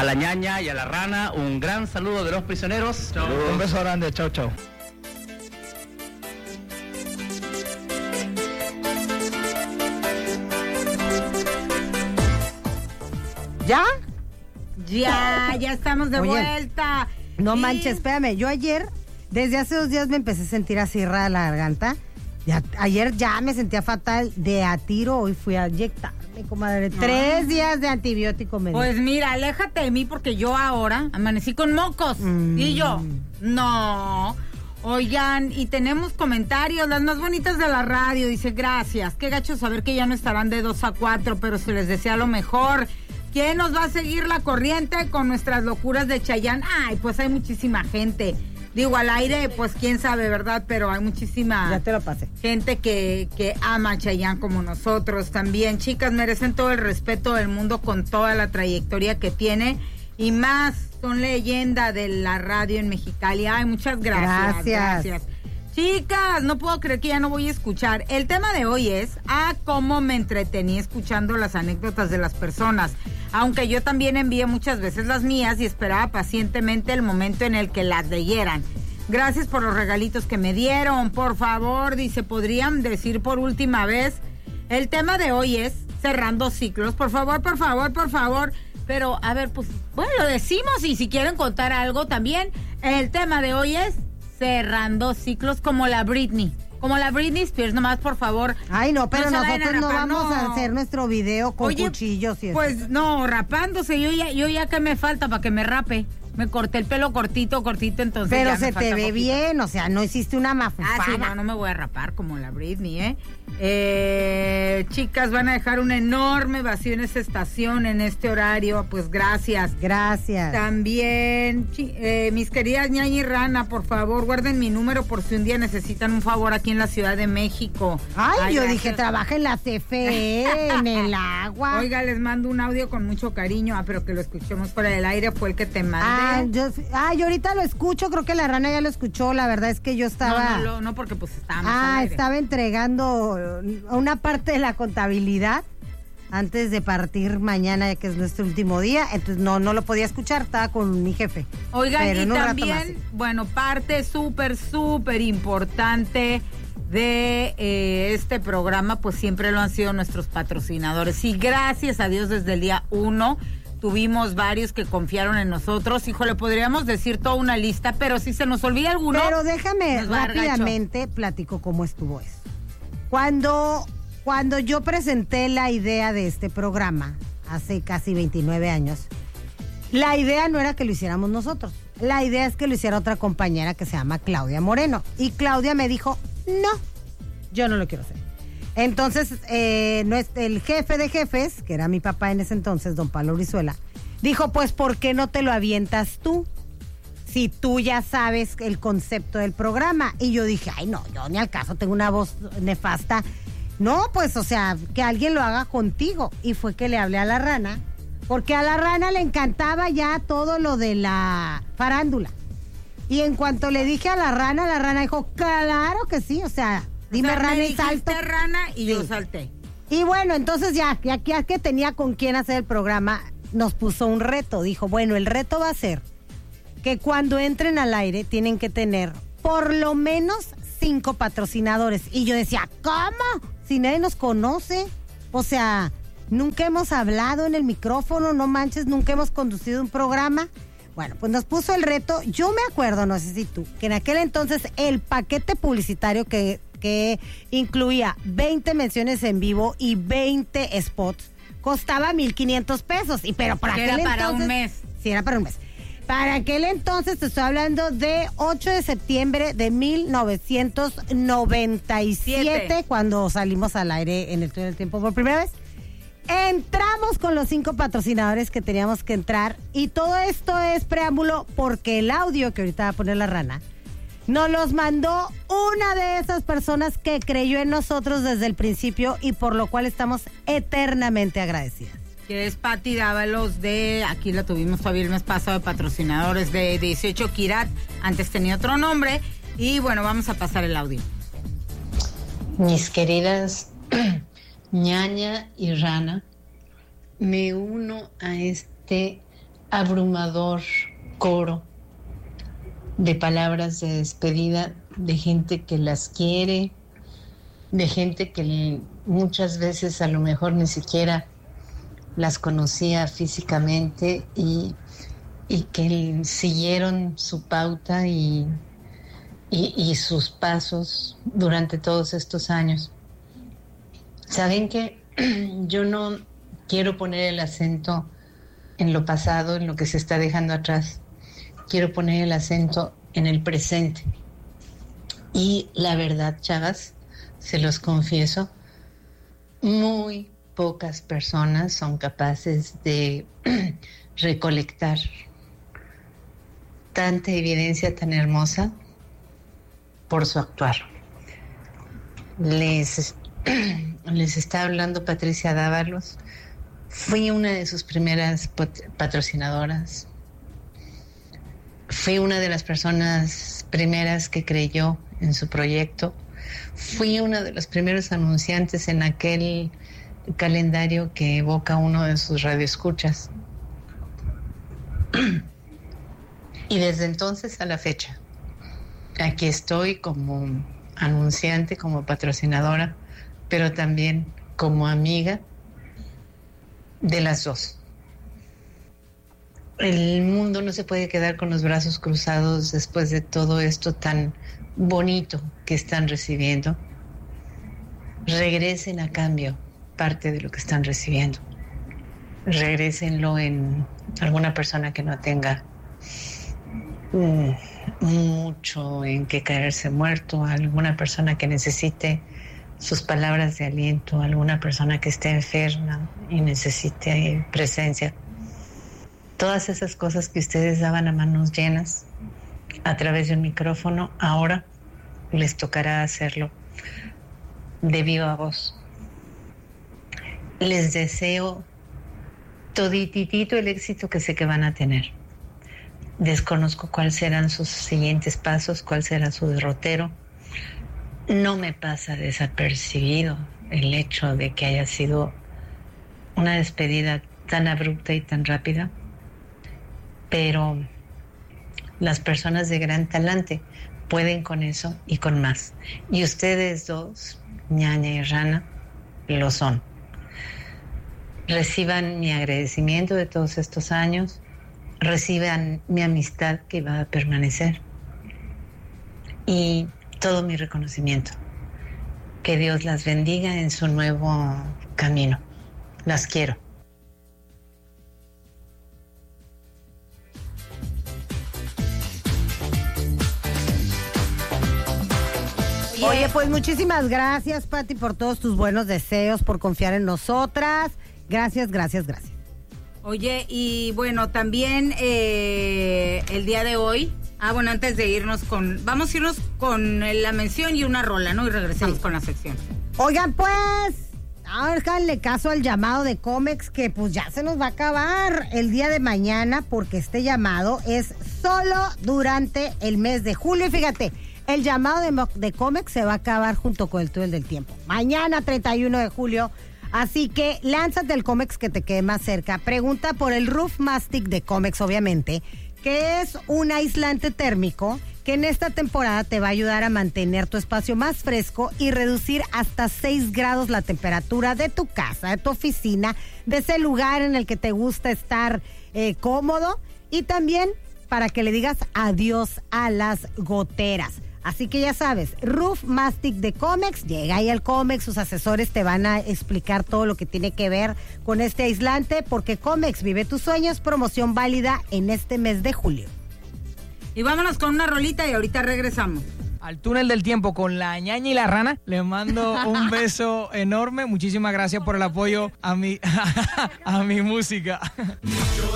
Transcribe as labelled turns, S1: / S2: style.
S1: A la ñaña y a la rana, un gran saludo de los prisioneros.
S2: Chau. Un beso grande, chau, chau.
S3: ¿Ya?
S4: Ya estamos de vuelta.
S3: No manches, espérame. Yo ayer, desde hace 2 días me empecé a sentir así rara la garganta. Ayer ya me sentía fatal de a tiro. Hoy fui a inyectarme, comadre. 3 días de antibiótico me dio.
S4: Pues mira, aléjate de mí porque yo ahora amanecí con mocos. Y yo, no. Oigan, y tenemos comentarios, las más bonitas de la radio. Dice, gracias. Qué gacho saber que ya no estarán de 2 a 4, pero se les desea lo mejor. ¿Quién nos va a seguir la corriente con nuestras locuras de Chayanne? Ay, pues hay muchísima gente. Digo, al aire, pues quién sabe, ¿verdad? Pero hay muchísima
S3: ya te lo pasé.
S4: Gente que ama a Chayanne como nosotros también. Chicas, merecen todo el respeto del mundo con toda la trayectoria que tiene. Y más, son leyenda de la radio en Mexicali. Ay, muchas gracias. Gracias. Chicas, no puedo creer que ya no voy a escuchar. El tema de hoy es cómo me entretení escuchando las anécdotas de las personas. Aunque yo también envié muchas veces las mías y esperaba pacientemente el momento en el que las leyeran. Gracias por los regalitos que me dieron. Por favor, dice, ¿podrían decir por última vez? El tema de hoy es cerrando ciclos. Por favor, por favor, por favor. Pero, a ver, pues, bueno, lo decimos y si quieren contar algo también. El tema de hoy es cerrando ciclos como la Britney. Como la Britney Spears, nomás por favor.
S3: Ay, no, pero nosotros no vamos a hacer nuestro video con cuchillos y eso.
S4: Pues no, rapándose, yo ya que me falta para que me rape. Me corté el pelo cortito, entonces
S3: pero
S4: ya
S3: se te ve bien, o sea, no hiciste una mafufada.
S4: Sí, no me voy a rapar como la Britney, chicas, van a dejar un enorme vacío en esta estación, en este horario, pues gracias.
S3: Gracias.
S4: También, mis queridas ñaña y rana, por favor, guarden mi número por si un día necesitan un favor aquí en la Ciudad de México.
S3: Ay, yo dije, trabaja en la CFE, en el agua.
S4: Oiga, les mando un audio con mucho cariño, pero que lo escuchemos fuera del aire, fue el que te mandé.
S3: Yo ahorita lo escucho, creo que la rana ya lo escuchó, la verdad es que yo estaba...
S4: No, porque pues estábamos al aire.
S3: Estaba entregando una parte de la contabilidad antes de partir mañana, que es nuestro último día, entonces no lo podía escuchar, estaba con mi jefe.
S4: Oigan, y también, bueno, parte súper importante de este programa, pues siempre lo han sido nuestros patrocinadores, y gracias a Dios desde el día 1 tuvimos varios que confiaron en nosotros. Híjole, podríamos decir toda una lista, pero si se nos olvida alguno...
S3: Pero déjame rápidamente platico cómo estuvo eso. Cuando yo presenté la idea de este programa, hace casi 29 años, la idea no era que lo hiciéramos nosotros. La idea es que lo hiciera otra compañera que se llama Claudia Moreno. Y Claudia me dijo, no, yo no lo quiero hacer. Entonces, el jefe de jefes, que era mi papá en ese entonces, don Pablo Brizuela, dijo, pues, ¿por qué no te lo avientas tú? Si tú ya sabes el concepto del programa. Y yo dije, ay, no, yo ni al caso, tengo una voz nefasta. No, pues, o sea, que alguien lo haga contigo. Y fue que le hablé a la rana, porque a la rana le encantaba ya todo lo de la farándula. Y en cuanto le dije a la rana dijo, claro que sí, o sea... Dime, rana, y salto.
S4: Rana y yo salté.
S3: Y bueno, entonces ya que tenía con quién hacer el programa, nos puso un reto. Dijo, bueno, el reto va a ser que cuando entren al aire tienen que tener por lo menos 5 patrocinadores. Y yo decía, ¿cómo? Si nadie nos conoce. O sea, nunca hemos hablado en el micrófono, no manches, nunca hemos conducido un programa. Bueno, pues nos puso el reto. Yo me acuerdo, no sé si tú, que en aquel entonces el paquete publicitario que incluía 20 menciones en vivo y 20 spots, costaba 1,500 pesos. Pero para aquel entonces...
S4: Era para un mes.
S3: Sí, era para un mes. Para aquel entonces, te estoy hablando de 8 de septiembre de 1997, cuando salimos al aire en el Túnel del Tiempo por primera vez. Entramos con los 5 patrocinadores que teníamos que entrar, y todo esto es preámbulo porque el audio que ahorita va a poner la rana nos los mandó una de esas personas que creyó en nosotros desde el principio y por lo cual estamos eternamente agradecidas.
S4: Que es Pati Dávalos aquí la tuvimos todavía el mes pasado, de patrocinadores de 18 Kirat, antes tenía otro nombre, y bueno, vamos a pasar el audio.
S5: Mis queridas ñaña y rana, me uno a este abrumador coro de palabras de despedida de gente que las quiere, de gente que muchas veces a lo mejor ni siquiera las conocía físicamente y que siguieron su pauta y sus pasos durante todos estos años. Saben que yo no quiero poner el acento en lo pasado, en lo que se está dejando atrás. Quiero poner el acento en el presente. Y la verdad, chavas, se los confieso, muy pocas personas son capaces de recolectar tanta evidencia tan hermosa por su actuar. Les está hablando Patricia Dávalos. Fui una de sus primeras patrocinadoras. Fui una de las personas primeras que creyó en su proyecto. Fui uno de los primeros anunciantes en aquel calendario que evoca uno de sus radioescuchas. Y desde entonces a la fecha, aquí estoy como anunciante, como patrocinadora, pero también como amiga de las dos. El mundo no se puede quedar con los brazos cruzados después de todo esto tan bonito que están recibiendo. Regresen a cambio parte de lo que están recibiendo. Regrésenlo en alguna persona que no tenga mucho en que caerse muerto, alguna persona que necesite sus palabras de aliento, alguna persona que esté enferma y necesite presencia. Todas esas cosas que ustedes daban a manos llenas a través de un micrófono, ahora les tocará hacerlo de viva voz. Les deseo todititito el éxito que sé que van a tener. Desconozco cuáles serán sus siguientes pasos, cuál será su derrotero. No me pasa desapercibido el hecho de que haya sido una despedida tan abrupta y tan rápida, pero las personas de gran talante pueden con eso y con más. Y ustedes dos, Ñaña y Rana, lo son. Reciban mi agradecimiento de todos estos años, reciban mi amistad que va a permanecer y todo mi reconocimiento. Que Dios las bendiga en su nuevo camino. Las quiero.
S3: Oye, pues muchísimas gracias, Pati, por todos tus buenos deseos, por confiar en nosotras. Gracias.
S4: Oye, y bueno, también el día de hoy, antes de irnos vamos a irnos con la mención y una rola, ¿no? Y regresamos con la sección.
S3: Oigan, pues, háganle caso al llamado de Comex, que pues ya se nos va a acabar el día de mañana, porque este llamado es solo durante el mes de julio. Y fíjate, el llamado de Comex se va a acabar junto con el túnel del tiempo. Mañana, 31 de julio. Así que lánzate el Comex que te quede más cerca. Pregunta por el Roof Mastic de Comex, obviamente, que es un aislante térmico que en esta temporada te va a ayudar a mantener tu espacio más fresco y reducir hasta 6 grados la temperatura de tu casa, de tu oficina, de ese lugar en el que te gusta estar cómodo, y también para que le digas adiós a las goteras. Así que ya sabes, Roof Mastic de Comex, llega ahí al Comex, sus asesores te van a explicar todo lo que tiene que ver con este aislante, porque Comex vive tus sueños, promoción válida en este mes de julio.
S4: Y vámonos con una rolita y ahorita regresamos.
S2: Al túnel del tiempo con la Ñaña y la Rana, les mando un beso enorme, muchísimas gracias por el apoyo a mi música.